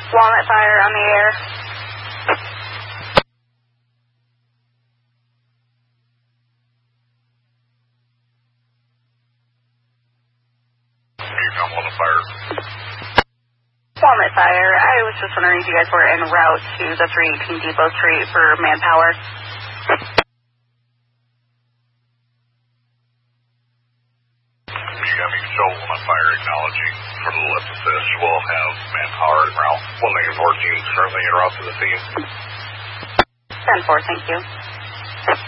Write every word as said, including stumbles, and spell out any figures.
Walnut Fire on the air. Vietnam Walnut Fire. Walnut Fire. I was just wondering if you guys were en route to the three eighteen Depot Street for manpower. Miami Control, Walnut Fire acknowledging for the left assist. We'll have manpower en route. one negative fourteen is currently en route to the scene. ten four, thank you.